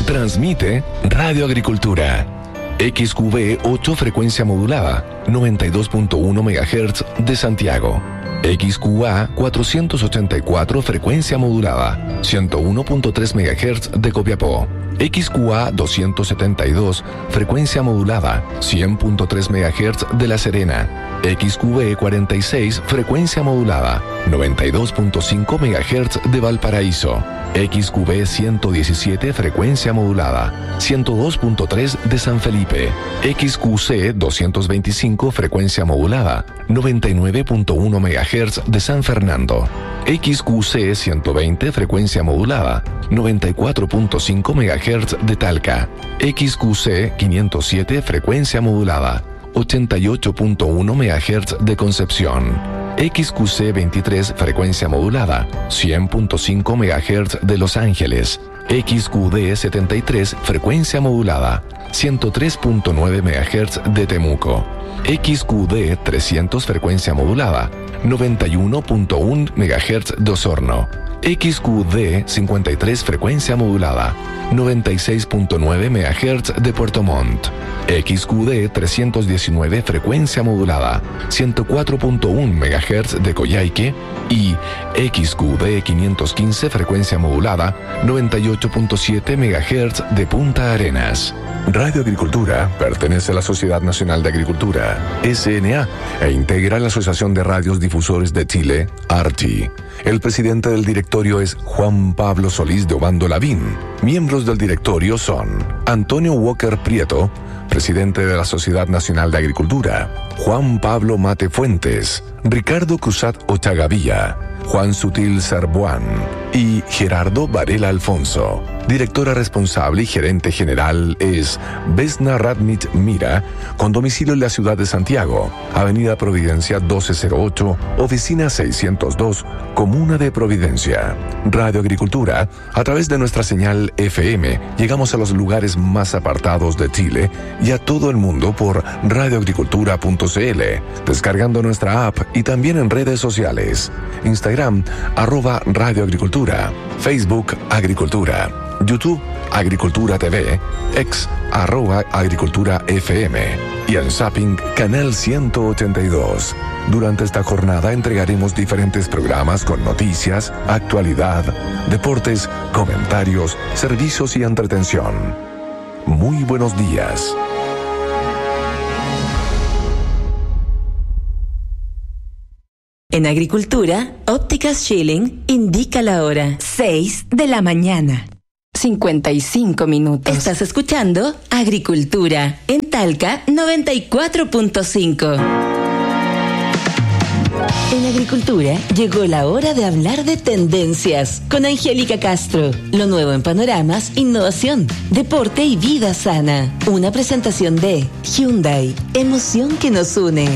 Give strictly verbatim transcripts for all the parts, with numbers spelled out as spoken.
Transmite Radio Agricultura. X Q V ocho frecuencia modulada, noventa y dos punto uno megahertz de Santiago. X Q A cuatrocientos ochenta y cuatro frecuencia modulada, ciento uno punto tres megahertz de Copiapó. X Q A doscientos setenta y dos frecuencia modulada, cien punto tres megahertz de La Serena. X Q V cuarenta y seis frecuencia modulada, noventa y dos punto cinco megahertz de Valparaíso. X Q V ciento diecisiete frecuencia modulada, ciento dos punto tres de San Felipe. X Q C doscientos veinticinco frecuencia modulada, noventa y nueve punto uno megahertz de San Fernando. X Q C ciento veinte frecuencia modulada, noventa y cuatro punto cinco megahertz de Talca. X Q C quinientos siete frecuencia modulada, ochenta y ocho punto uno megahertz de Concepción. X Q C veintitrés frecuencia modulada, cien punto cinco megahertz de Los Ángeles. X Q D setenta y tres frecuencia modulada, ciento tres punto nueve megahertz de Temuco. X Q D trescientos frecuencia modulada, noventa y uno punto uno megahertz de Osorno. X Q D cincuenta y tres frecuencia modulada, noventa y seis punto nueve megahertz de Puerto Montt. X Q D trescientos diecinueve frecuencia modulada, ciento cuatro punto uno megahertz de Coyhaique. Y X Q D quinientos quince frecuencia modulada, noventa y ocho punto siete megahertz de Punta Arenas. Radio Agricultura pertenece a la Sociedad Nacional de Agricultura, S N A, e integra la Asociación de Radios Difusores de Chile, A R T I. El presidente del directorio es Juan Pablo Solís de Obando Lavín. Miembros del directorio son Antonio Walker Prieto, presidente de la Sociedad Nacional de Agricultura; Juan Pablo Mate Fuentes; Ricardo Cruzat Ochagavía; Juan Sutil Sarbuán y Gerardo Varela Alfonso. Directora responsable y gerente general es Vesna Radmich Mira, con domicilio en la ciudad de Santiago, Avenida Providencia doce cero ocho, Oficina seiscientos dos, Comuna de Providencia. Radio Agricultura, a través de nuestra señal F M, llegamos a los lugares más apartados de Chile y a todo el mundo por radioagricultura punto c l, descargando nuestra app y también en redes sociales. Instagram, arroba Radio Agricultura; Facebook, Agricultura; YouTube, Agricultura T V; X, arroba Agricultura F M; y en Zapping, Canal ciento ochenta y dos. Durante esta jornada entregaremos diferentes programas con noticias, actualidad, deportes, comentarios, servicios y entretención. Muy buenos días. En Agricultura, Ópticas Schilling indica la hora. seis de la mañana. cincuenta y cinco minutos. Estás escuchando Agricultura en Talca noventa y cuatro punto cinco. En Agricultura llegó la hora de hablar de tendencias con Angélica Castro. Lo nuevo en panoramas, innovación, deporte y vida sana. Una presentación de Hyundai, emoción que nos une.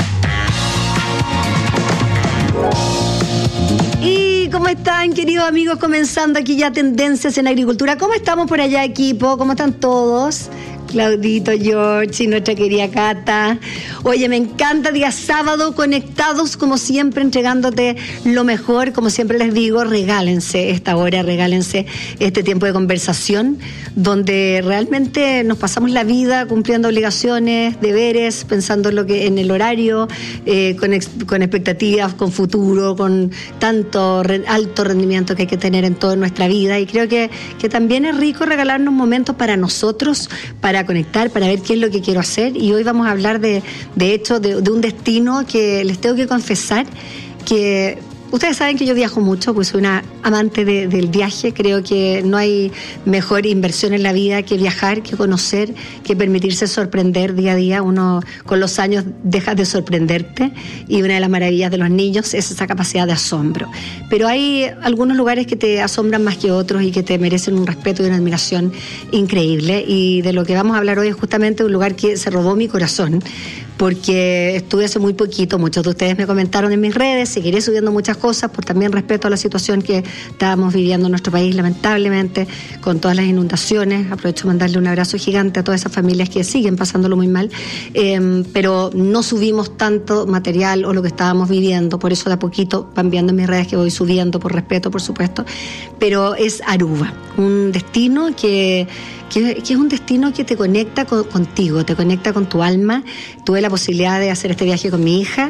¿Cómo están, queridos amigos? Comenzando aquí ya Tendencias en Agricultura. ¿Cómo estamos por allá, equipo? ¿Cómo están todos? Claudito, George y nuestra querida Cata. Oye, me encanta, día sábado, conectados como siempre, entregándote lo mejor. Como siempre les digo, regálense esta hora, regálense este tiempo de conversación, donde realmente nos pasamos la vida cumpliendo obligaciones, deberes, pensando en lo que en el horario, eh, con, ex, con expectativas, con futuro, con tanto re, alto rendimiento que hay que tener en toda nuestra vida. Y creo que, que también es rico regalarnos momentos para nosotros, para conectar, para ver qué es lo que quiero hacer. Y hoy vamos a hablar de, de hecho, de, de un destino que les tengo que confesar que... Ustedes saben que yo viajo mucho, pues soy una amante de, del viaje. Creo que no hay mejor inversión en la vida que viajar, que conocer, que permitirse sorprender día a día. Uno con los años deja de sorprenderte y una de las maravillas de los niños es esa capacidad de asombro. Pero hay algunos lugares que te asombran más que otros y que te merecen un respeto y una admiración increíble. Y de lo que vamos a hablar hoy es justamente un lugar que se robó mi corazón, porque estuve hace muy poquito, muchos de ustedes me comentaron en mis redes, seguiré subiendo muchas cosas por también respeto a la situación que estábamos viviendo en nuestro país, lamentablemente, con todas las inundaciones. Aprovecho para mandarle un abrazo gigante a todas esas familias que siguen pasándolo muy mal, eh, pero no subimos tanto material o lo que estábamos viviendo, por eso de a poquito van viendo en mis redes que voy subiendo, por respeto, por supuesto, pero es Aruba. un destino que, que, que es un destino que te conecta con, contigo, te conecta con tu alma. Tuve la posibilidad de hacer este viaje con mi hija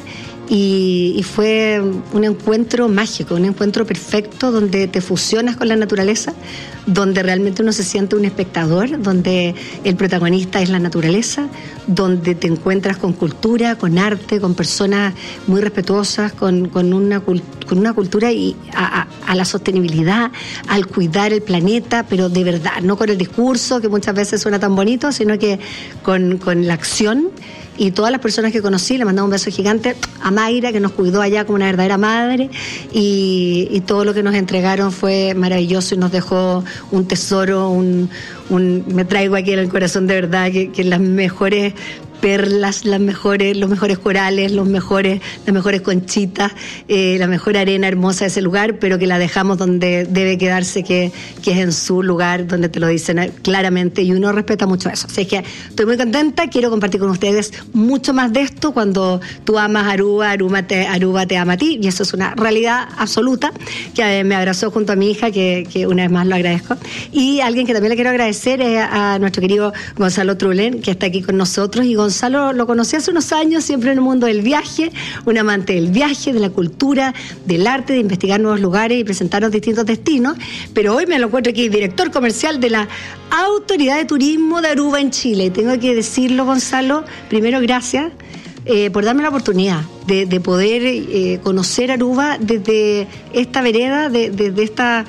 y, y fue un encuentro mágico, un encuentro perfecto donde te fusionas con la naturaleza, donde realmente uno se siente un espectador, donde el protagonista es la naturaleza, donde te encuentras con cultura, con arte, con personas muy respetuosas, con, con, una, con una cultura y a, a, a la sostenibilidad, al cuidar el planeta, pero de verdad, no con el discurso que muchas veces suena tan bonito, sino que con, con la acción. Y todas las personas que conocí, le mandaba un beso gigante a Mayra, que nos cuidó allá como una verdadera madre, y, y todo lo que nos entregaron fue maravilloso y nos dejó un tesoro, un, un me traigo aquí en el corazón de verdad que, que las mejores perlas, las mejores, los mejores corales, los mejores, las mejores conchitas, eh, la mejor arena hermosa de ese lugar, pero que la dejamos donde debe quedarse, que, que es en su lugar, donde te lo dicen claramente, y uno respeta mucho eso. Así que estoy muy contenta, quiero compartir con ustedes mucho más de esto. Cuando tú amas Aruba, Aruba te, Aruba te ama a ti, y eso es una realidad absoluta, que me abrazó junto a mi hija, que, que una vez más lo agradezco. Y alguien que también le quiero agradecer es a, a nuestro querido Gonzalo Trulén, que está aquí con nosotros, y Gonzalo Gonzalo lo conocí hace unos años, siempre en el mundo del viaje, un amante del viaje, de la cultura, del arte, de investigar nuevos lugares y presentarnos distintos destinos, pero hoy me lo encuentro aquí, director comercial de la Autoridad de Turismo de Aruba en Chile. Y tengo que decirlo, Gonzalo, primero gracias eh, por darme la oportunidad de, de poder eh, conocer Aruba desde esta vereda, de, de, de esta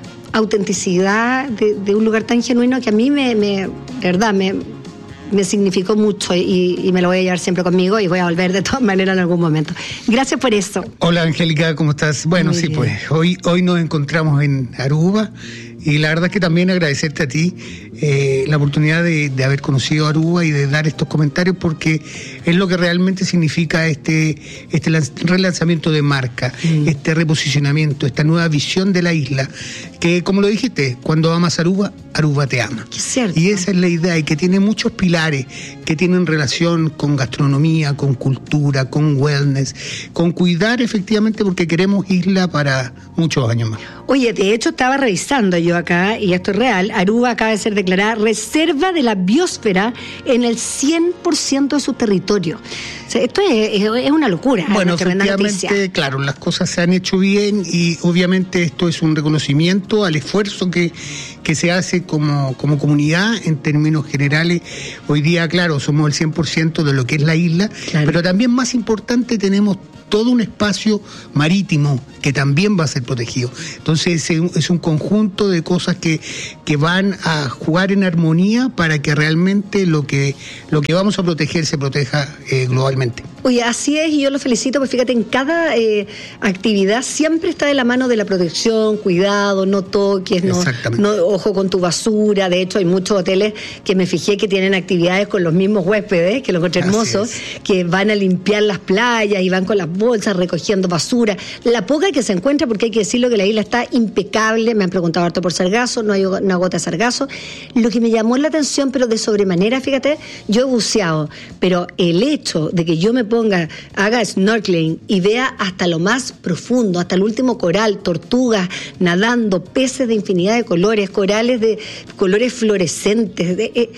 autenticidad, de, de un lugar tan genuino que a mí me, me de verdad, me... me significó mucho y, y me lo voy a llevar siempre conmigo y voy a volver de todas maneras en algún momento. Gracias por eso. Hola, Angélica, ¿cómo estás? Bueno, Muy sí, bien. pues hoy, hoy nos encontramos en Aruba y la verdad es que también agradecerte a ti eh, la oportunidad de, de haber conocido Aruba y de dar estos comentarios, porque es lo que realmente significa este, este relanzamiento de marca, mm. este reposicionamiento, esta nueva visión de la isla, que como lo dijiste, cuando amas Aruba, Aruba te ama. Es cierto. Y esa es la idea, y que tiene muchos pilares que tienen relación con gastronomía, con cultura, con wellness, con cuidar efectivamente, porque queremos isla para muchos años más. Oye, de hecho estaba revisando yo acá, y esto es real, Aruba acaba de ser declarada reserva de la biosfera en el cien por ciento de su territorio. O sea, esto es, es, es una locura. Bueno, es una efectivamente, noticia. Claro, las cosas se han hecho bien y obviamente esto es un reconocimiento al esfuerzo que, que se hace como, como comunidad en términos generales. Hoy día, claro, somos el cien por ciento de lo que es la isla, claro. Pero también más importante, tenemos todo un espacio marítimo que también va a ser protegido. Entonces es un conjunto de cosas que, que van a jugar en armonía para que realmente lo que, lo que vamos a proteger se proteja eh, globalmente. Oye, así es, y yo lo felicito, pues fíjate, en cada eh, actividad siempre está de la mano de la protección, cuidado, no toques, no, no ojo con tu basura. De hecho, hay muchos hoteles que me fijé que tienen actividades con los mismos huéspedes, que lo encontré hermoso, que van a limpiar las playas y van con las bolsas recogiendo basura. La poca que se encuentra, porque hay que decirlo que la isla está impecable, me han preguntado harto por sargazo, no hay una gota de sargazo. Lo que me llamó la atención, pero de sobremanera, fíjate, yo he buceado, pero el hecho de que yo me ponga, haga snorkeling y vea hasta lo más profundo, hasta el último coral, tortugas nadando, peces de infinidad de colores, corales de colores fluorescentes, de, eh,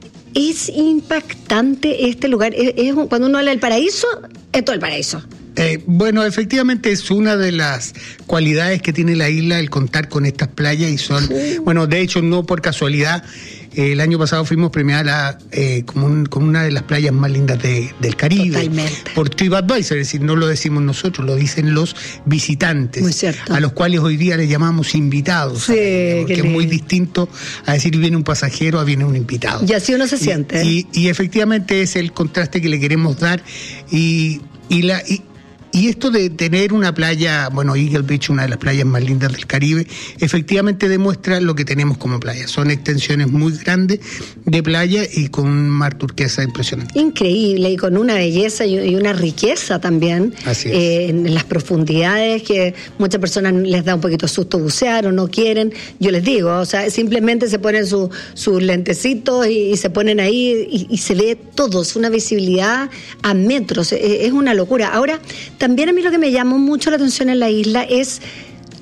es impactante este lugar. Es, es, cuando uno habla del paraíso, esto es el paraíso. Eh, bueno, efectivamente es una de las cualidades que tiene la isla, el contar con estas playas, y son, sí. bueno, de hecho no por casualidad, eh, el año pasado fuimos premiadas eh, como, un, como una de las playas más lindas de, del Caribe. Totalmente. Por TripAdvisor, es decir, no lo decimos nosotros, lo dicen los visitantes, muy cierto. A los cuales hoy día les llamamos invitados, sí, isla, porque es muy distinto a decir viene un pasajero a viene un invitado. Y así uno se y, siente. Y, y efectivamente es el contraste que le queremos dar, y, y la... Y, Y esto de tener una playa, bueno, Eagle Beach, una de las playas más lindas del Caribe, efectivamente demuestra lo que tenemos como playa. Son extensiones muy grandes de playa y con un mar turquesa impresionante. Increíble, y con una belleza y una riqueza también. Así es. Eh, en las profundidades que muchas personas les da un poquito susto bucear o no quieren. Yo les digo, o sea, simplemente se ponen sus su lentecitos y, y se ponen ahí y, y se ve todo, es una visibilidad a metros, es, es una locura. Ahora, también a mí lo que me llamó mucho la atención en la isla es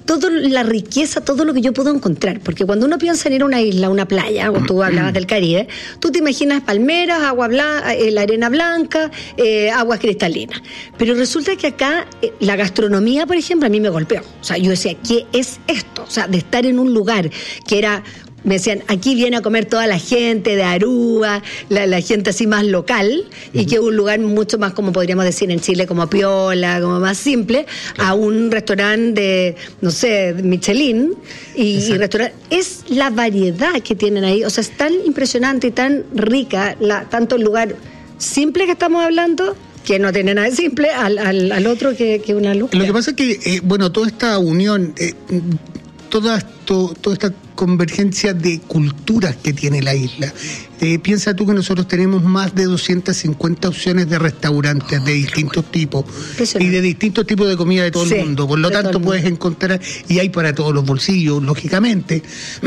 toda la riqueza, todo lo que yo puedo encontrar. Porque cuando uno piensa en ir a una isla, a una playa, o tú hablabas del Caribe, tú te imaginas palmeras, agua blanca, eh, la arena blanca, eh, aguas cristalinas. Pero resulta que acá eh, la gastronomía, por ejemplo, a mí me golpeó. O sea, yo decía, ¿qué es esto? O sea, de estar en un lugar que era... Me decían, aquí viene a comer toda la gente de Aruba, la, la gente así más local, uh-huh. y que es un lugar mucho más, como podríamos decir en Chile, como piola, como más simple, claro. a un restaurante de, no sé, Michelin, y, y restaurante. Es la variedad que tienen ahí, o sea, es tan impresionante y tan rica, la, tanto el lugar simple que estamos hablando, que no tiene nada de simple, al, al, al otro que, que una luz. Lo que pasa es que, eh, bueno, toda esta unión, eh, toda, to, toda esta convergencia de culturas que tiene la isla. Eh, piensa tú que nosotros tenemos más de doscientas cincuenta opciones de restaurantes oh, de distintos bueno. tipos y de distintos tipos de comida de todo sí, el mundo. Por lo tanto, puedes encontrar, y hay para todos los bolsillos, lógicamente,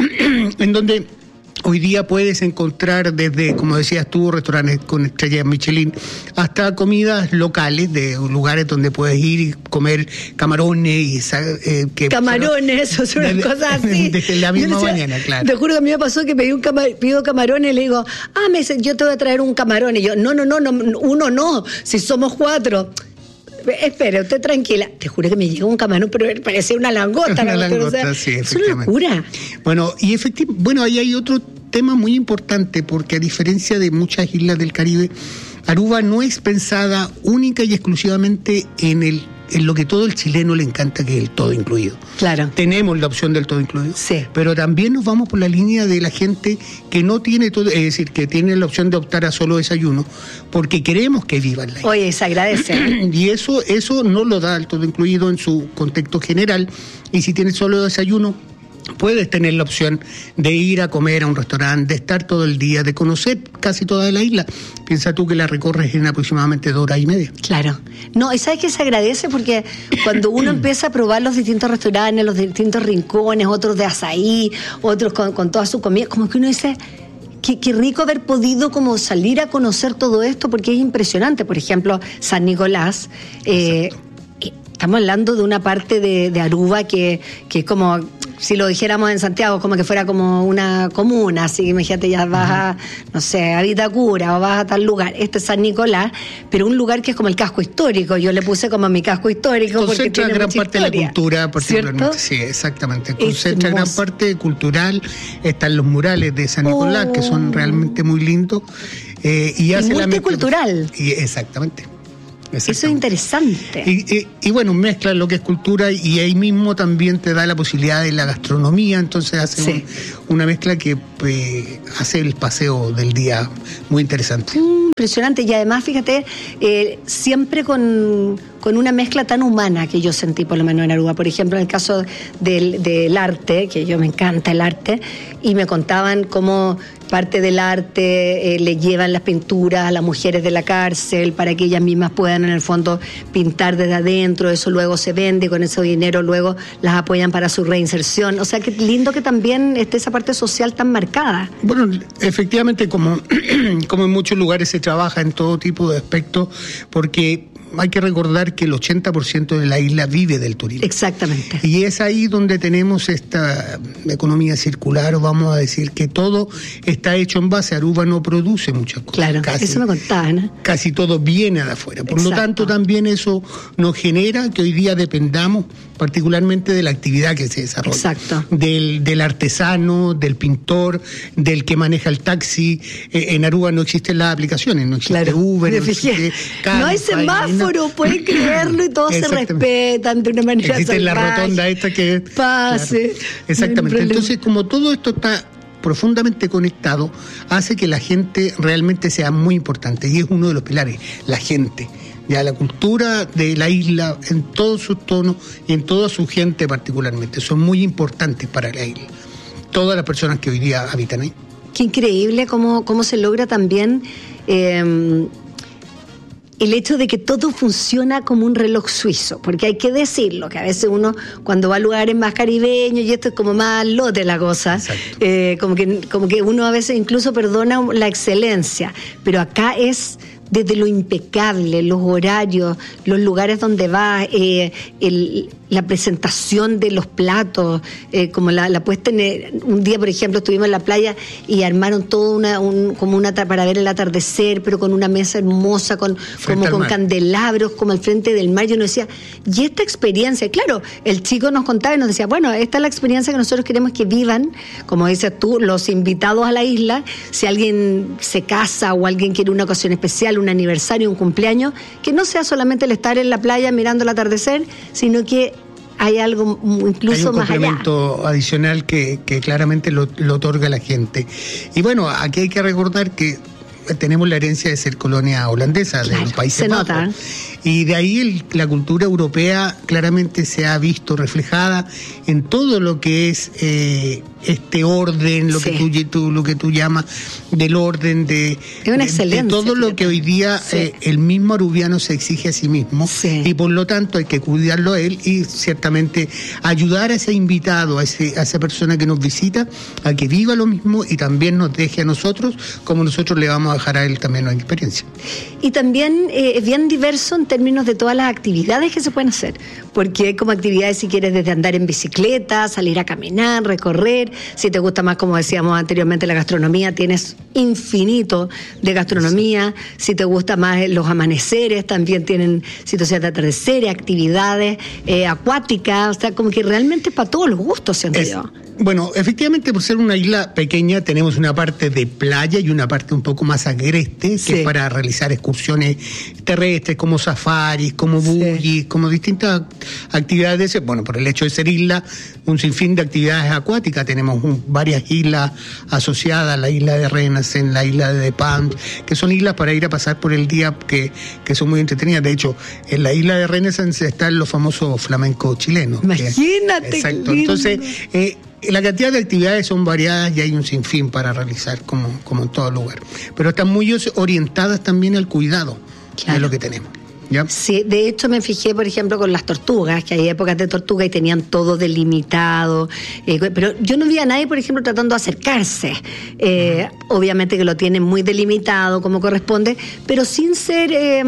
en donde hoy día puedes encontrar desde, como decías tú, restaurantes con estrellas Michelin, hasta comidas locales de lugares donde puedes ir y comer camarones y eh, que camarones, eso son unas cosas así. Desde la misma decía, mañana, claro. Te juro que a mí me pasó que pedí un camar, pido camarones y le digo, ah, me dice, yo te voy a traer un camarón. Y yo, no, no, no, no uno no, si somos cuatro. Espera, usted tranquila. Te juro que me llegó un camarón, pero parecía una langosta. Una ¿no? langosta, o sea, sí, es una locura. Bueno, y efectivamente, bueno, ahí hay otro tema muy importante, porque a diferencia de muchas islas del Caribe, Aruba no es pensada única y exclusivamente en el en lo que todo el chileno le encanta, que es el todo incluido. Claro. Tenemos la opción del todo incluido. Sí. Pero también nos vamos por la línea de la gente que no tiene todo, es decir, que tiene la opción de optar a solo desayuno, porque queremos que vivan la isla. Oye, se agradece. Y eso, eso no lo da el todo incluido en su contexto general. Y si tienes solo desayuno, puedes tener la opción de ir a comer a un restaurante, de estar todo el día, de conocer casi toda la isla. Piensa tú que la recorres en aproximadamente dos horas y media. Claro. No, y sabes que se agradece porque cuando uno empieza a probar los distintos restaurantes, los distintos rincones, otros de azaí, otros con, con toda su comida, como que uno dice... Qué, qué rico haber podido como salir a conocer todo esto, porque es impresionante. Por ejemplo, San Nicolás, eh, estamos hablando de una parte de, de Aruba que, que es como, si lo dijéramos en Santiago, como que fuera como una comuna, así que imagínate, ya vas a, no sé, a Vitacura o vas a tal lugar. Este es San Nicolás, pero un lugar que es como el casco histórico. Yo le puse como mi casco histórico porque concentra tiene gran mucha parte historia, de la cultura, particularmente. ¿cierto? Sí, exactamente. Concentra gran parte cultural. Están los murales de San Nicolás, oh. que son realmente muy lindos. Eh, y, y hace multicultural. La y, exactamente. Eso es interesante. Y, y, y bueno, mezcla lo que es cultura y ahí mismo también te da la posibilidad de la gastronomía, entonces hace sí. un, una mezcla que pues, hace el paseo del día muy interesante. Mm, impresionante, y además, fíjate, eh, siempre con, con una mezcla tan humana que yo sentí, por lo menos en Aruba. Por ejemplo, en el caso del, del arte, que yo me encanta el arte, y me contaban cómo parte del arte eh, le llevan las pinturas a las mujeres de la cárcel para que ellas mismas puedan en el fondo pintar desde adentro, eso luego se vende, con ese dinero luego las apoyan para su reinserción. O sea, qué lindo que también esté esa parte social tan marcada. Bueno, efectivamente, como, como en muchos lugares se trabaja en todo tipo de aspectos, porque hay que recordar que el ochenta por ciento de la isla vive del turismo. Exactamente. Y es ahí donde tenemos esta economía circular, o vamos a decir que todo está hecho en base. Aruba no produce muchas cosas. Claro, casi, eso me contaban, ¿no? Casi todo viene de afuera. Por Exacto. lo tanto, también eso nos genera que hoy día dependamos particularmente de la actividad que se desarrolla. Exacto. Del, del artesano, del pintor, del que maneja el taxi. Eh, en Aruba no existen las aplicaciones, no existe claro. Uber, no existe Cabify, no hay semáforo, pueden creerlo, y todos se respetan de una manera existe salvaje. La rotonda esta que pase. Claro. Exactamente. Entonces, como todo esto está profundamente conectado, hace que la gente realmente sea muy importante, y es uno de los pilares, la gente. Ya la cultura de la isla en todos sus tonos y en toda su gente particularmente son muy importantes para la isla. Todas las personas que hoy día habitan ahí. Qué increíble cómo, cómo se logra también eh, el hecho de que todo funciona como un reloj suizo, porque hay que decirlo, que a veces uno cuando va a lugares más caribeños, y esto es como más lote la cosa, eh, como que, como que uno a veces incluso perdona la excelencia, pero acá es desde lo impecable, los horarios, los lugares donde vas, eh, el, la presentación de los platos, eh, como la, la puesta en el, un día, por ejemplo, estuvimos en la playa y armaron todo una, un, como una para ver el atardecer, pero con una mesa hermosa, con como con mar. Candelabros, como al frente del mar. Yo nos decía, y esta experiencia, claro, el chico nos contaba y nos decía, bueno, esta es la experiencia que nosotros queremos que vivan, como dices tú, los invitados a la isla, si alguien se casa o alguien quiere una ocasión especial, un aniversario, un cumpleaños, que no sea solamente el estar en la playa mirando el atardecer, sino que hay algo incluso más allá. Hay un complemento adicional que, que claramente lo, lo otorga la gente. Y bueno, aquí hay que recordar que tenemos la herencia de ser colonia holandesa, claro, de los Países Bajos. Nota. Y de ahí el, la cultura europea claramente se ha visto reflejada en todo lo que es eh, este orden, lo, sí. que tú, tú, lo que tú llamas del orden de, de, de todo lo que hoy día sí. eh, el mismo arubiano se exige a sí mismo, sí. y por lo tanto hay que cuidarlo a él y ciertamente ayudar a ese invitado, a, ese, a esa persona que nos visita, a que viva lo mismo y también nos deje a nosotros como nosotros le vamos a dejar a él también una experiencia. Y también eh, es bien diverso en términos de todas las actividades que se pueden hacer, porque hay como actividades, si quieres, desde andar en bicicleta, salir a caminar, recorrer. Si te gusta más, como decíamos anteriormente, la gastronomía, tienes infinito de gastronomía. Si te gusta más los amaneceres, también tienen situaciones de atardecer, actividades eh, acuáticas, o sea, como que realmente es para todos los gustos, siento es, yo. Bueno, efectivamente, por ser una isla pequeña, tenemos una parte de playa y una parte un poco más agreste, que sí. es para realizar excursiones terrestres, como safaris, como buggies, sí. como distintas actividades. Bueno, por el hecho de ser isla, un sinfín de actividades acuáticas. Tenemos un, varias islas asociadas, la isla de Renesen, la isla de Pan, que son islas para ir a pasar por el día que, que son muy entretenidas. De hecho, en la isla de Renesen están los famosos flamencos chilenos. Imagínate. Que, exacto. Entonces, eh, la cantidad de actividades son variadas y hay un sinfín para realizar, como, como en todo lugar. Pero están muy orientadas también al cuidado, claro. de lo que tenemos. ¿Ya? Sí, de hecho me fijé, por ejemplo, con las tortugas, que hay épocas de tortuga y tenían todo delimitado, eh, pero yo no vi a nadie, por ejemplo, tratando de acercarse. Eh, uh-huh. Obviamente que lo tienen muy delimitado, como corresponde, pero sin ser Eh,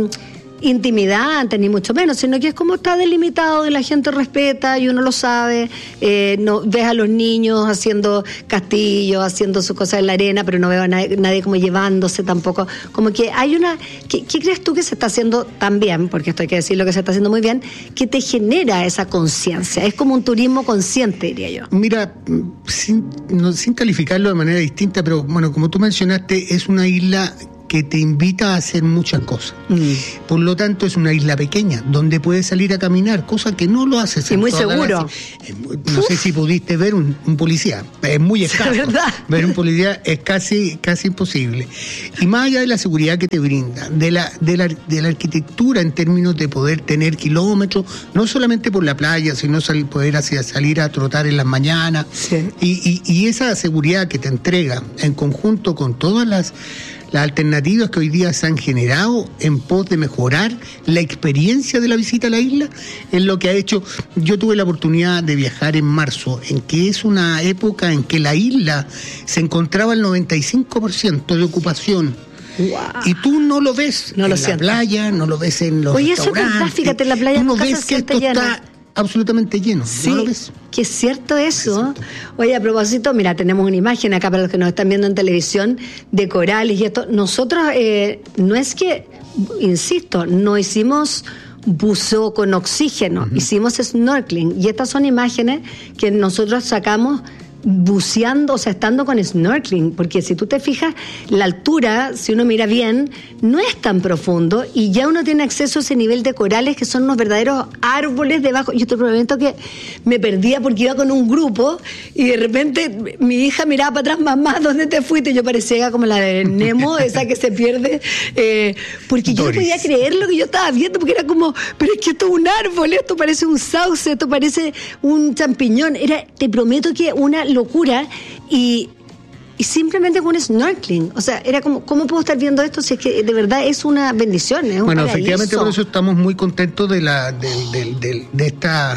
intimidante ni mucho menos, sino que es como está delimitado y la gente respeta y uno lo sabe. Eh, no ves a los niños haciendo castillos, haciendo sus cosas en la arena, pero no veo a nadie, nadie como llevándose tampoco. Como que hay una... ¿qué, ¿Qué crees tú que se está haciendo tan bien? Porque esto hay que decirlo que se está haciendo muy bien, que te genera esa conciencia. Es como un turismo consciente, diría yo. Mira, sin, no, sin calificarlo de manera distinta, pero bueno, como tú mencionaste, es una isla que te invita a hacer muchas cosas. Mm. Por lo tanto, es una isla pequeña, donde puedes salir a caminar, cosa que no lo haces. Y muy seguro. No Uf. sé si pudiste ver un, un policía, es muy escaso. ¿Es verdad? Ver un policía es casi, casi imposible. Y más allá de la seguridad que te brinda, de la, de la, de la arquitectura en términos de poder tener kilómetros, no solamente por la playa, sino sal, poder hacia, salir a trotar en las mañanas. Sí. Y, y, y esa seguridad que te entrega en conjunto con todas las las alternativas que hoy día se han generado en pos de mejorar la experiencia de la visita a la isla, es lo que ha hecho. Yo tuve la oportunidad de viajar en marzo, en que es una época en que la isla se encontraba al noventa y cinco por ciento de ocupación. Wow. Y tú no lo ves no en lo la siento. playa, no lo ves en los Oye, restaurantes. Oye, eso es verdad, fíjate, en la playa tú no ves que esto llena. Está absolutamente lleno, sí, ¿no lo ves? Que es cierto eso. Exacto. Oye, a propósito, mira, tenemos una imagen acá para los que nos están viendo en televisión de corales y esto. Nosotros, eh, no es que, insisto, no hicimos buceo con oxígeno, uh-huh. hicimos snorkeling. Y estas son imágenes que nosotros sacamos buceando, o sea, estando con snorkeling, porque si tú te fijas, la altura, si uno mira bien, no es tan profundo y ya uno tiene acceso a ese nivel de corales que son unos verdaderos árboles debajo. Yo te prometo que me perdía porque iba con un grupo y de repente mi hija miraba para atrás, mamá, ¿dónde te fuiste? Yo parecía como la de Nemo, esa que se pierde, eh, porque Doris. Yo no podía creer lo que yo estaba viendo, porque era como, pero es que esto es un árbol, esto parece un sauce, esto parece un champiñón. Era, te prometo que una locura y, y simplemente con snorkeling, o sea, era como, ¿cómo puedo estar viendo esto si es que de verdad es una bendición? Es un bueno, paraíso. Efectivamente por eso estamos muy contentos de la de, de, de, de esta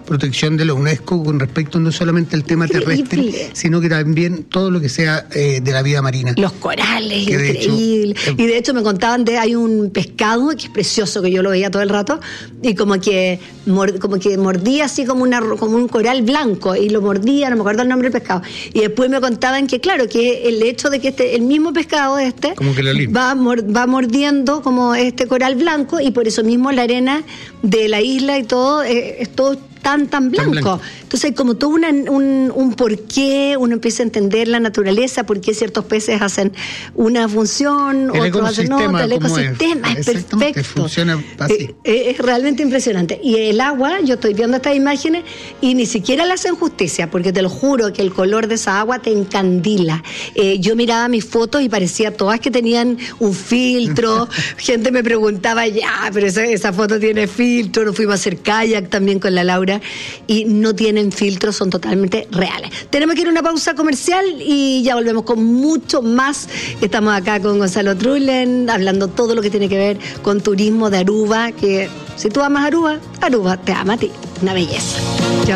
protección de la UNESCO con respecto no solamente al tema Increíble. terrestre, sino que también todo lo que sea eh, de la vida marina. Los corales, Que de increíble. hecho, eh, y de hecho me contaban de hay un pescado que es precioso, que yo lo veía todo el rato, y como que mord, como que mordía así como una como un coral blanco, y lo mordía, no me acuerdo el nombre del pescado. Y después me contaban que claro, que el hecho de que este el mismo pescado este Como que lo limpia. va mor, va mordiendo como este coral blanco, y por eso mismo la arena de la isla y todo eh, es todo tan tan blanco. Tan blanco. Entonces hay como todo una, un, un porqué, uno empieza a entender la naturaleza, por qué ciertos peces hacen una función, El otros hacen otra, el ¿cómo es? ecosistema es, Exactamente, perfecto. funciona así. Eh, eh, es realmente impresionante. Y el agua, yo estoy viendo estas imágenes y ni siquiera le hacen justicia, porque te lo juro que el color de esa agua te encandila. Eh, yo miraba mis fotos y parecía todas que tenían un filtro. Gente me preguntaba, ya, pero esa, esa foto tiene filtro. Nos fuimos a hacer kayak también con la Laura y no tienen filtros, son totalmente reales. Tenemos que ir a una pausa comercial y ya volvemos con mucho más. Estamos acá con Gonzalo Trullen, hablando todo lo que tiene que ver con turismo de Aruba, que si tú amas Aruba, Aruba te ama a ti. Una belleza. Chao.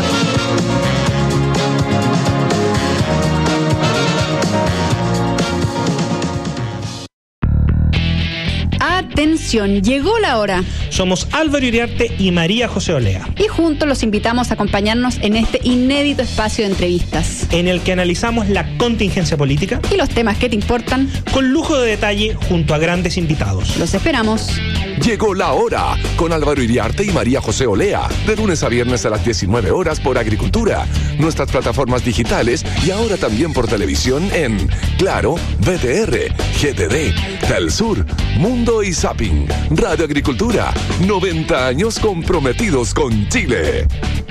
Atención, llegó la hora. Somos Álvaro Iriarte y María José Olea, Y juntos los invitamos a acompañarnos en este inédito espacio de entrevistas. en el que analizamos la contingencia política Y los temas que te importan, con lujo de detalle junto a grandes invitados. los esperamos. Llegó la hora con Álvaro Iriarte y María José Olea, de lunes a viernes a las diecinueve horas por Agricultura, nuestras plataformas digitales y ahora también por televisión en Claro, V T R, G T D, Telsur, Mundo y Zapping. Radio Agricultura, noventa años comprometidos con Chile.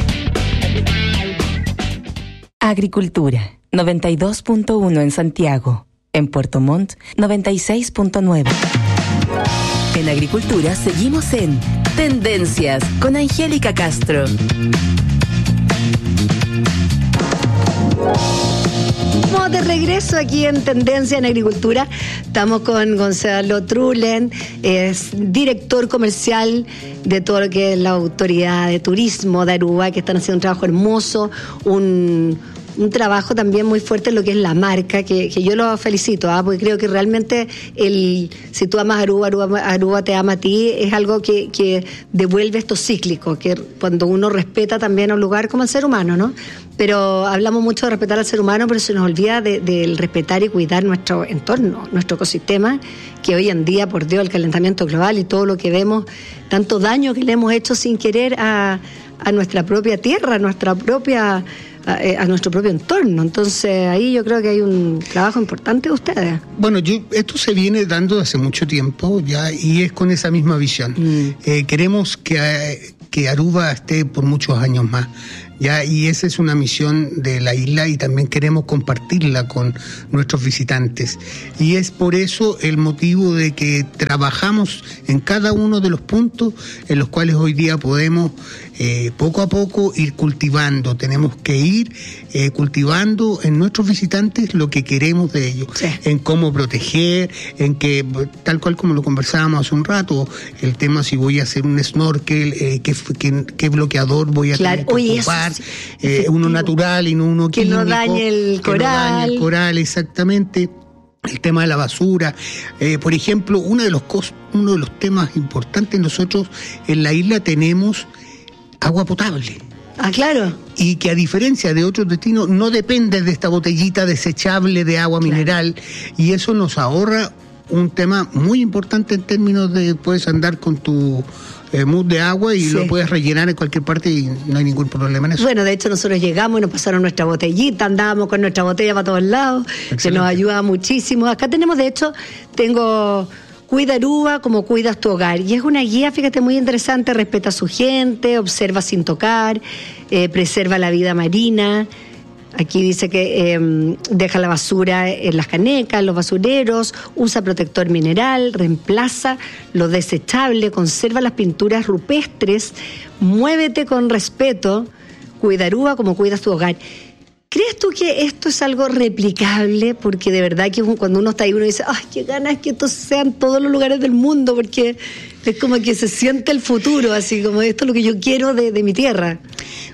Agricultura, noventa y dos punto uno en Santiago. En Puerto Montt, noventa y seis punto nueve. En Agricultura seguimos en Tendencias con Angélica Castro. Estamos de regreso aquí en Tendencia en Agricultura. Estamos con Gonzalo Trullen, es director comercial de todo lo que es la autoridad de turismo de Aruba, que están haciendo un trabajo hermoso, un, un trabajo también muy fuerte en lo que es la marca, que, que yo lo felicito, ¿ah? Porque creo que realmente el si tú amas Aruba, Aruba, Aruba te ama a ti, es algo que, que devuelve esto cíclico, que cuando uno respeta también a un lugar como el ser humano, ¿no? Pero hablamos mucho de respetar al ser humano, pero se nos olvida del de respetar y cuidar nuestro entorno, nuestro ecosistema, que hoy en día, por Dios, el calentamiento global y todo lo que vemos, tanto daño que le hemos hecho sin querer a, a nuestra propia tierra, a nuestra propia... A, a nuestro propio entorno. Entonces ahí yo creo que hay un trabajo importante de ustedes. Bueno, yo esto se viene dando hace mucho tiempo ya y es con esa misma visión. Mm. Eh, queremos que, eh, que Aruba esté por muchos años más. Ya, y esa es una misión de la isla y también queremos compartirla con nuestros visitantes. Y es por eso el motivo de que trabajamos en cada uno de los puntos en los cuales hoy día podemos eh, poco a poco ir cultivando. Tenemos que ir eh, cultivando en nuestros visitantes lo que queremos de ellos, sí. En cómo proteger, en que, tal cual como lo conversábamos hace un rato, el tema si voy a hacer un snorkel, eh, qué, qué, qué bloqueador voy a claro. tener que Oye, ocupar. Eh, uno natural y no uno que químico. No dañe el que coral. no dañe el coral, exactamente. El tema de la basura. Eh, por ejemplo, uno de los cos- uno de los temas importantes, nosotros en la isla tenemos agua potable. Ah, claro. Y que a diferencia de otros destinos no depende de esta botellita desechable de agua claro. mineral, y eso nos ahorra un tema muy importante en términos de puedes andar con tu eh, mousse de agua y sí. lo puedes rellenar en cualquier parte y no hay ningún problema en eso. Bueno, de hecho nosotros llegamos y nos pasaron nuestra botellita, andábamos con nuestra botella para todos lados, excelente. Que nos ayuda muchísimo. Acá tenemos, de hecho, tengo Cuida Aruba como cuidas tu hogar, y es una guía, fíjate, muy interesante. Respeta a su gente, observa sin tocar, eh, preserva la vida marina. Aquí dice que eh, deja la basura en las canecas, los basureros, usa protector mineral, reemplaza lo desechable, conserva las pinturas rupestres, muévete con respeto, cuida Aruba como cuidas tu hogar. ¿Crees tú que esto es algo replicable? Porque de verdad que cuando uno está ahí uno dice, ¡ay, qué ganas que esto sea en todos los lugares del mundo! Porque es como que se siente el futuro, así como esto es lo que yo quiero de, de mi tierra.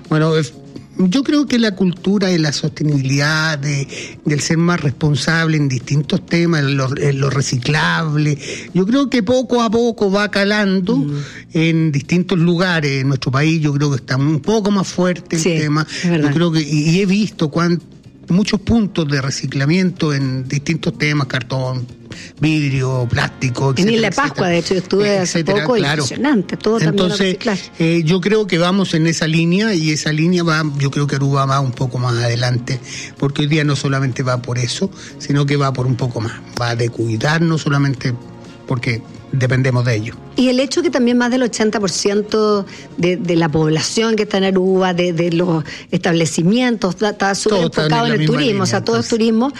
Bueno, yo creo que la cultura de la sostenibilidad, de, del ser más responsable en distintos temas, en lo, en lo reciclable, yo creo que poco a poco va calando mm. en distintos lugares en nuestro país. Yo creo que está un poco más fuerte el sí, tema. Yo creo que, y, y he visto cuán, muchos puntos de reciclamiento en distintos temas, cartón, vidrio, plástico, etcétera. En Isla Pascua, de hecho, yo estuve hace poco, claro. Impresionante, todo Entonces, también eh, yo creo que vamos en esa línea y esa línea va, yo creo que Aruba va un poco más adelante, porque hoy día no solamente va por eso, sino que va por un poco más, va de cuidarnos solamente porque dependemos de ello. Y el hecho que también más del ochenta por ciento de, de la población que está en Aruba, de, de los establecimientos, está, está súper enfocado en, en el turismo, línea, o sea, todo entonces. es turismo.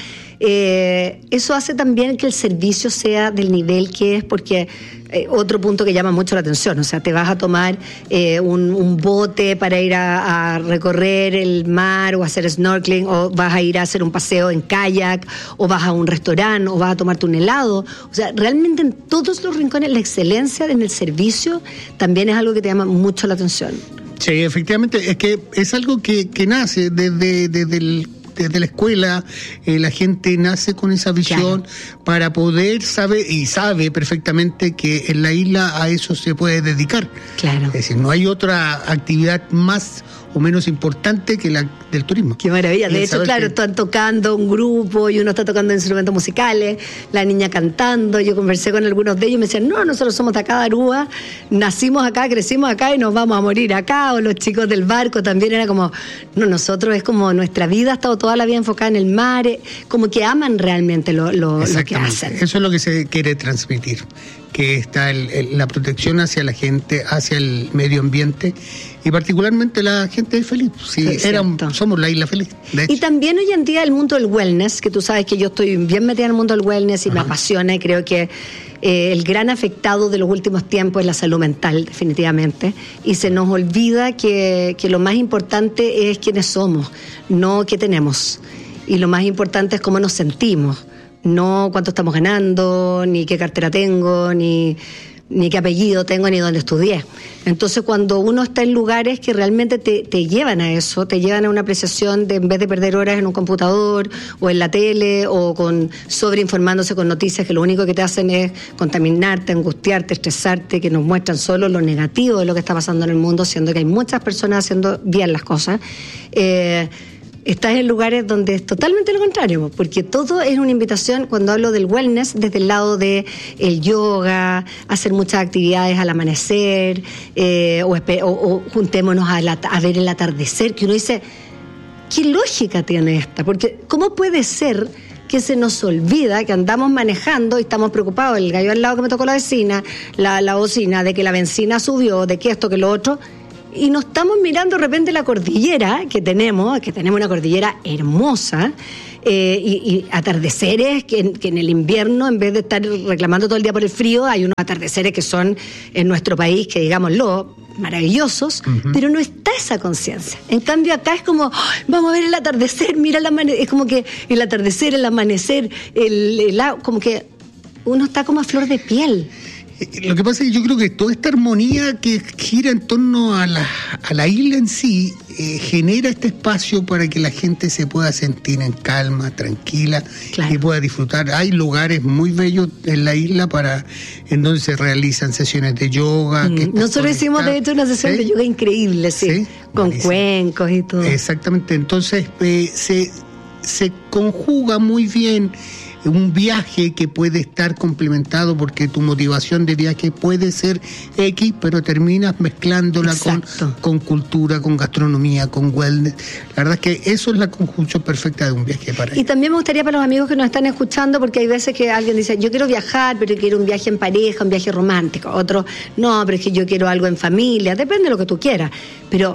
Eh, eso hace también que el servicio sea del nivel que es, porque eh, otro punto que llama mucho la atención, o sea, te vas a tomar eh, un, un bote para ir a, a recorrer el mar o hacer snorkeling, o vas a ir a hacer un paseo en kayak, o vas a un restaurante, o vas a tomarte un helado. O sea, realmente en todos los rincones la excelencia en el servicio también es algo que te llama mucho la atención. Sí, efectivamente, es que es algo que, que nace desde, desde el desde la escuela, eh, la gente nace con esa visión, claro, para poder saber, y sabe perfectamente que en la isla a eso se puede dedicar. Claro. Es decir, no hay otra actividad más o menos importante que la del turismo. Qué maravilla. De hecho, claro, que... están tocando un grupo y uno está tocando instrumentos musicales, la niña cantando. Yo conversé con algunos de ellos y me decían, no, nosotros somos de acá de Aruba, nacimos acá, crecimos acá y nos vamos a morir acá. O los chicos del barco también era como, no, nosotros es como nuestra vida ha estado toda la vida enfocada en el mar, como que aman realmente lo, lo, lo que hacen. Eso es lo que se quiere transmitir, que está el, el, la protección hacia la gente, hacia el medio ambiente, y particularmente la gente es feliz. Si sí, era, somos la isla feliz. Y también hoy en día el mundo del wellness, que tú sabes que yo estoy bien metida en el mundo del wellness y Ajá. me apasiona, y creo que eh, el gran afectado de los últimos tiempos es la salud mental, definitivamente, y se nos olvida que, que lo más importante es quiénes somos, no qué tenemos, y lo más importante es cómo nos sentimos. No cuánto estamos ganando, ni qué cartera tengo, ni, ni qué apellido tengo, ni dónde estudié. Entonces, cuando uno está en lugares que realmente te, te llevan a eso, te llevan a una apreciación de, en vez de perder horas en un computador o en la tele o con sobreinformándose con noticias que lo único que te hacen es contaminarte, angustiarte, estresarte, que nos muestran solo lo negativo de lo que está pasando en el mundo, siendo que hay muchas personas haciendo bien las cosas, eh, estás en lugares donde es totalmente lo contrario, porque todo es una invitación. Cuando hablo del wellness, desde el lado de el yoga, hacer muchas actividades al amanecer, eh, o, o, o juntémonos a, la, a ver el atardecer, que uno dice, ¿qué lógica tiene esta? Porque ¿cómo puede ser que se nos olvida que andamos manejando y estamos preocupados, el gallo al lado que me tocó la vecina, la, la bocina, de que la benzina subió, de que esto, que lo otro, y nos estamos mirando de repente la cordillera que tenemos, que tenemos una cordillera hermosa, eh, y, y atardeceres que en, que en el invierno, en vez de estar reclamando todo el día por el frío, hay unos atardeceres que son en nuestro país, que digámoslo, maravillosos, uh-huh. pero no está esa conciencia. En cambio acá es como, oh, vamos a ver el atardecer, mira el amanecer, es como que el atardecer, el amanecer, el, el, como que uno está como a flor de piel. Lo que pasa es que yo creo que toda esta armonía que gira en torno a la, a la isla en sí eh, genera este espacio para que la gente se pueda sentir en calma, tranquila, claro, y pueda disfrutar. Hay lugares muy bellos en la isla para en donde se realizan sesiones de yoga. Mm. Que Nosotros hicimos de hecho una sesión, ¿sí?, de yoga increíble, sí, ¿sí?, con buenísimo, cuencos y todo. Exactamente, entonces eh, se, se conjuga muy bien un viaje que puede estar complementado, porque tu motivación de viaje puede ser X, pero terminas mezclándola con, con cultura, con gastronomía, con wellness. La verdad es que eso es la conjunción perfecta de un viaje para ellos. Y también me gustaría para los amigos que nos están escuchando, porque hay veces que alguien dice, yo quiero viajar, pero quiero un viaje en pareja, un viaje romántico. Otro, no, pero es que yo quiero algo en familia. Depende de lo que tú quieras. Pero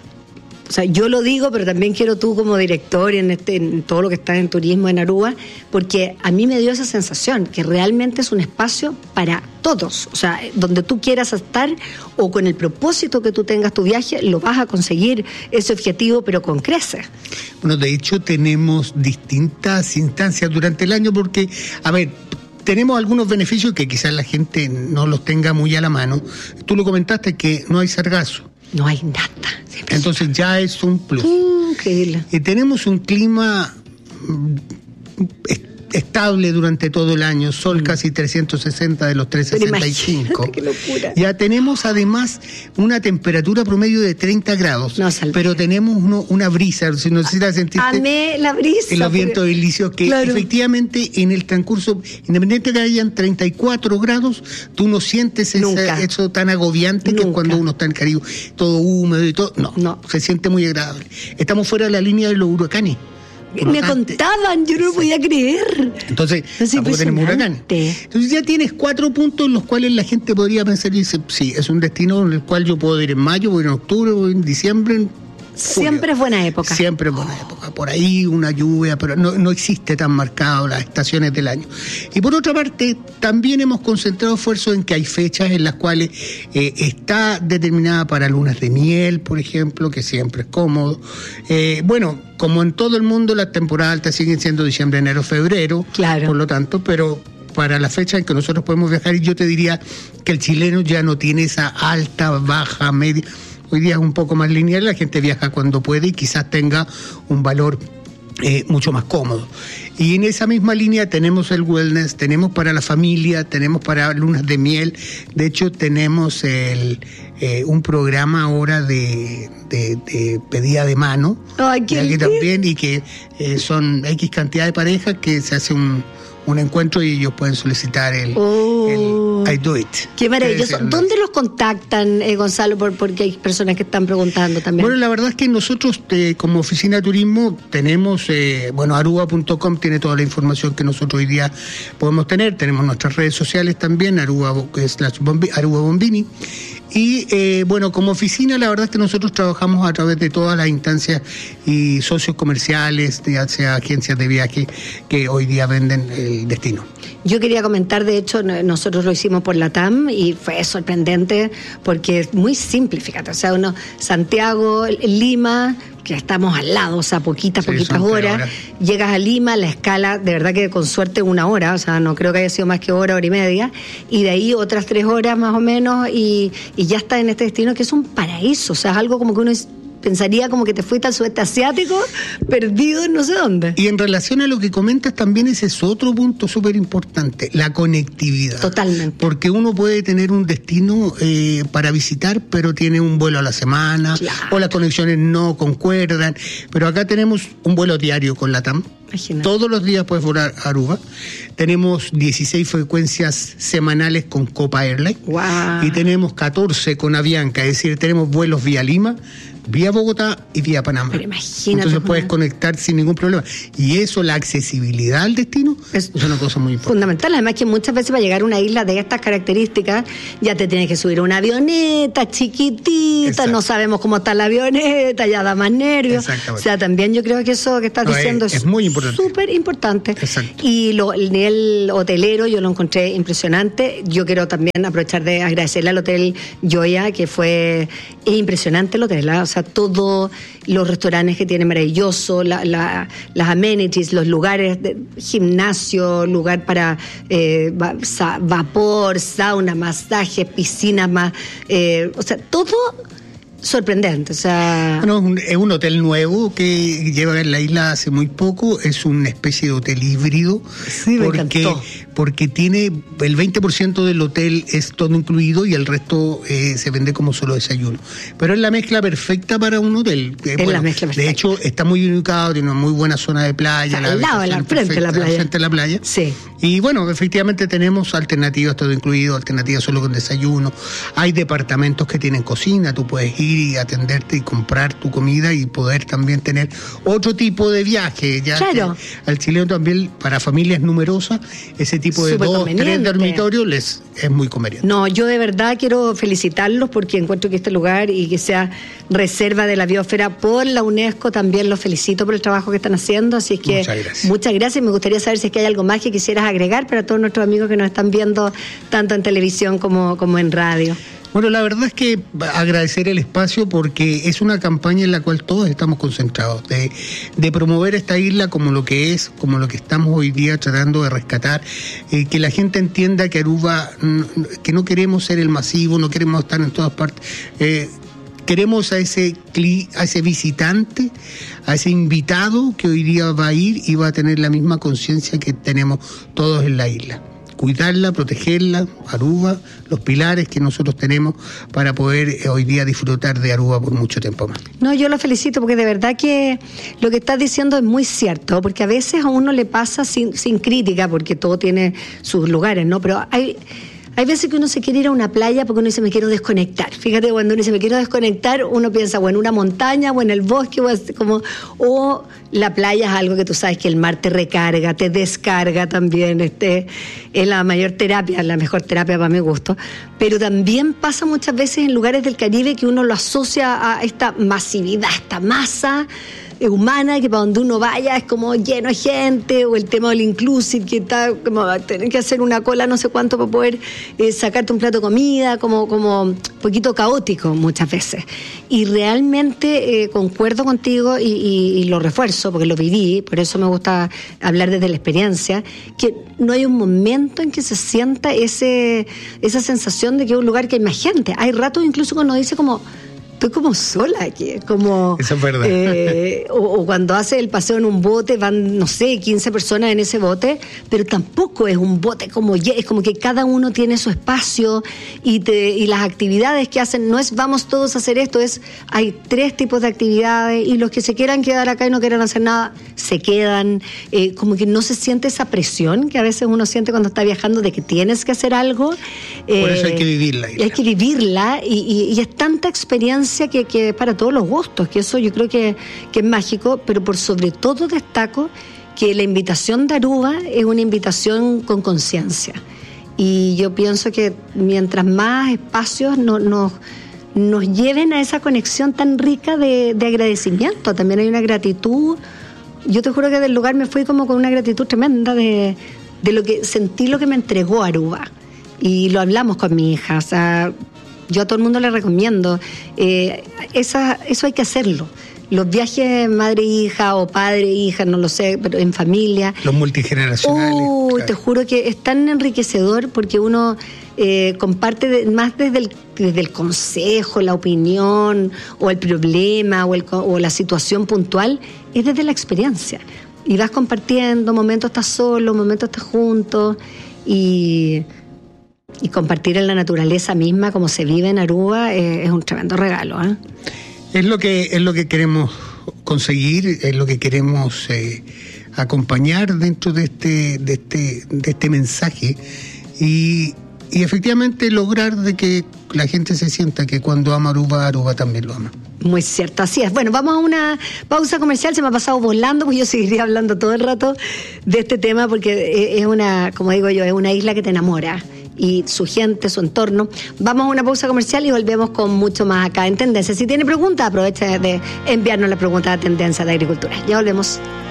o sea, yo lo digo, pero también quiero tú como director en, este, en todo lo que está en turismo en Aruba, porque a mí me dio esa sensación que realmente es un espacio para todos. O sea, donde tú quieras estar o con el propósito que tú tengas tu viaje, lo vas a conseguir ese objetivo, pero con creces. Bueno, de hecho tenemos distintas instancias durante el año porque, a ver, tenemos algunos beneficios que quizás la gente no los tenga muy a la mano. Tú lo comentaste, que no hay sargazo. No hay nada. Entonces ya es un plus. Uh, increíble. Y tenemos un clima estable durante todo el año, sol casi trescientos sesenta de los trescientos sesenta y cinco. Qué locura. Ya tenemos además una temperatura promedio de treinta grados, no, pero tenemos uno, una brisa, si no sé si la sentiste. Amé la brisa. En los vientos delicios que claro. efectivamente en el transcurso, independientemente que hayan treinta y cuatro grados, tú no sientes esa, eso tan agobiante Nunca. que cuando uno está en Caribe, todo húmedo y todo, no, no, se siente muy agradable. Estamos fuera de la línea de los huracanes. Me contaban, yo no lo podía creer. Entonces, es tampoco tenemos huracanes. Entonces ya tienes cuatro puntos en los cuales la gente podría pensar y dice, sí, es un destino en el cual yo puedo ir en mayo, voy en octubre, voy en diciembre, en Siempre es buena época. Siempre es buena oh. época. Por ahí una lluvia, pero no, no existe tan marcado las estaciones del año. Y por otra parte, también hemos concentrado esfuerzos en que hay fechas en las cuales eh, está determinada para lunas de miel, por ejemplo, que siempre es cómodo. Eh, bueno, como en todo el mundo, las temporadas altas siguen siendo diciembre, enero, febrero. Claro. Por lo tanto, pero para la fecha en que nosotros podemos viajar, y yo te diría que el chileno ya no tiene esa alta, baja, media. Hoy día es un poco más lineal, la gente viaja cuando puede y quizás tenga un valor eh, mucho más cómodo. Y en esa misma línea tenemos el wellness, tenemos para la familia, tenemos para lunas de miel. De hecho, tenemos el, eh, un programa ahora de, de, de pedida de mano. Ay, qué aquí también, y que eh, son X cantidad de parejas que se hace un... un encuentro y ellos pueden solicitar el, oh, el I Do It. Qué maravilloso. ¿Dónde los contactan, eh, Gonzalo? Por, porque hay personas que están preguntando también. Bueno, la verdad es que nosotros eh, como oficina de turismo tenemos, eh, bueno, aruba punto com tiene toda la información que nosotros hoy día podemos tener. Tenemos nuestras redes sociales también, Aruba, slash Bombi, Aruba Bombini. Y eh, bueno, como oficina la verdad es que nosotros trabajamos a través de todas las instancias y socios comerciales, ya sea agencias de viaje que hoy día venden el destino. Yo quería comentar, de hecho, nosotros lo hicimos por la T A M y fue sorprendente porque es muy simple, fíjate, o sea, uno, Santiago, Lima, que estamos al lado, o sea, poquitas, sí, poquitas horas. horas, llegas a Lima, la escala, de verdad que con suerte una hora, o sea, no creo que haya sido más que hora, hora y media, y de ahí otras tres horas más o menos, y, y ya está en este destino que es un paraíso, o sea, es algo como que uno es, pensaría como que te fuiste al sudeste asiático, perdido en no sé dónde. Y en relación a lo que comentas, también ese es otro punto súper importante, la conectividad. Totalmente. Porque uno puede tener un destino eh, para visitar, pero tiene un vuelo a la semana, claro, o las conexiones no concuerdan, pero acá tenemos un vuelo diario con la T A M. Imagínate. Todos los días puedes volar a Aruba. Tenemos dieciséis frecuencias semanales con Copa Airlines. Wow. Y tenemos catorce con Avianca, es decir, tenemos vuelos vía Lima, vía Bogotá y vía Panamá. Pero imagínate. Entonces puedes conectar sin ningún problema. Y eso, la accesibilidad al destino, es, es una cosa muy importante. Fundamental, además que muchas veces para llegar a una isla de estas características ya te tienes que subir a una avioneta chiquitita. Exacto. No sabemos cómo está la avioneta, ya da más nervios. O sea, también yo creo que eso que estás no, diciendo es, es muy importante. Súper importante. Exacto. Y lo, el nivel hotelero yo lo encontré impresionante. Yo quiero también aprovechar de agradecerle al Hotel Joya, que fue es impresionante el hotel, ¿eh? O sea, todos los restaurantes que tiene maravilloso, la, la, las amenities, los lugares, de gimnasio, lugar para eh, va, sa, vapor, sauna, masajes, piscinas más, eh, o sea, todo sorprendente, o sea... Bueno, es un, es un hotel nuevo que lleva en la isla hace muy poco, es una especie de hotel híbrido. Sí, me porque, encantó. Porque tiene, el veinte por ciento del hotel es todo incluido y el resto eh, se vende como solo desayuno. Pero es la mezcla perfecta para un hotel. Es bueno, la mezcla perfecta. De hecho, está muy ubicado, tiene una muy buena zona de playa. Al lado, al frente de la playa. Frente a la playa. Sí. Y bueno, efectivamente tenemos alternativas, todo incluido, alternativas solo con desayuno. Hay departamentos que tienen cocina, tú puedes ir y atenderte y comprar tu comida y poder también tener otro tipo de viaje. Ya claro. Al chileno también, para familias numerosas, ese tipo de dos, tres dormitorios les es muy conveniente. No, yo de verdad quiero felicitarlos porque encuentro que este lugar y que sea reserva de la biosfera por la UNESCO, también los felicito por el trabajo que están haciendo, así es que muchas gracias. Muchas gracias. Me gustaría saber si es que hay algo más que quisieras agregar para todos nuestros amigos que nos están viendo tanto en televisión como, como en radio. Bueno, la verdad es que agradecer el espacio porque es una campaña en la cual todos estamos concentrados, de, de promover esta isla como lo que es, como lo que estamos hoy día tratando de rescatar, eh, que la gente entienda que Aruba, que no queremos ser el masivo, no queremos estar en todas partes, eh, queremos a ese, a ese visitante, a ese invitado que hoy día va a ir y va a tener la misma conciencia que tenemos todos en la isla. Cuidarla, protegerla, Aruba, los pilares que nosotros tenemos para poder eh, hoy día disfrutar de Aruba por mucho tiempo más. No, yo lo felicito porque de verdad que lo que estás diciendo es muy cierto, porque a veces a uno le pasa sin, sin crítica, porque todo tiene sus lugares, ¿no? Pero hay... Hay veces que uno se quiere ir a una playa porque uno dice, me quiero desconectar. Fíjate, cuando uno dice, me quiero desconectar, uno piensa, o en una montaña, o en el bosque, o, como, o la playa es algo que tú sabes que el mar te recarga, te descarga también. Este, es la mayor terapia, la mejor terapia para mi gusto. Pero también pasa muchas veces en lugares del Caribe que uno lo asocia a esta masividad, esta masa humana, que para donde uno vaya es como lleno de gente, o el tema del inclusive, que está como tener que hacer una cola no sé cuánto para poder eh, sacarte un plato de comida, como como un poquito caótico muchas veces. Y realmente eh, concuerdo contigo y, y, y lo refuerzo porque lo viví, por eso me gusta hablar desde la experiencia, que no hay un momento en que se sienta ese esa sensación de que es un lugar que hay más gente. Hay ratos incluso cuando uno dice como, estoy como sola aquí, como... Eso es verdad. Eh, o, o cuando hace el paseo en un bote, van, no sé, quince personas en ese bote, pero tampoco es un bote como... Es como que cada uno tiene su espacio y, te, y las actividades que hacen, no es vamos todos a hacer esto, es hay tres tipos de actividades y los que se quieran quedar acá y no quieran hacer nada, se quedan. Eh, como que no se siente esa presión que a veces uno siente cuando está viajando de que tienes que hacer algo. Eh, Por eso hay que vivirla. Y hay que vivirla y, y, y es tanta experiencia Que, que para todos los gustos, que eso yo creo que, que es mágico, pero por sobre todo destaco que la invitación de Aruba es una invitación con conciencia. Y yo pienso que mientras más espacios no, no, nos lleven a esa conexión tan rica de, de agradecimiento, también hay una gratitud. Yo te juro que del lugar me fui como con una gratitud tremenda de, de lo que sentí, lo que me entregó Aruba. Y lo hablamos con mi hija, o sea, yo a todo el mundo le recomiendo, eh, esa, eso hay que hacerlo. Los viajes madre-hija o padre-hija, no lo sé, pero en familia. Los multigeneracionales. Uy, claro. Te juro que es tan enriquecedor porque uno eh, comparte de, más desde el, desde el consejo, la opinión, o el problema, o, el, o la situación puntual, es desde la experiencia. Y vas compartiendo, momentos estás solo, momentos estás juntos, y... Y compartir en la naturaleza misma, como se vive en Aruba, eh, es un tremendo regalo, ¿eh? Es lo que es lo que queremos conseguir, es lo que queremos eh, acompañar dentro de este de este de este mensaje y, y efectivamente lograr de que la gente se sienta que cuando ama Aruba, Aruba también lo ama. Muy cierto, así es. Bueno, vamos a una pausa comercial, se me ha pasado volando, pues yo seguiría hablando todo el rato de este tema porque es una, como digo yo, es una isla que te enamora. Y su gente, su entorno. Vamos a una pausa comercial y volvemos con mucho más acá en Tendencia. Si tiene preguntas, aprovecha de enviarnos la pregunta de Tendencia de Agricultura. Ya volvemos.